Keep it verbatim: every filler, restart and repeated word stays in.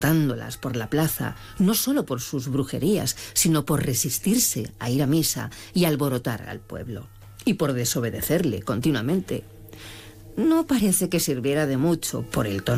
dándolas por la plaza, no solo por sus brujerías, sino por resistirse a ir a misa y alborotar al pueblo, y por desobedecerle continuamente. No parece que sirviera de mucho por el tono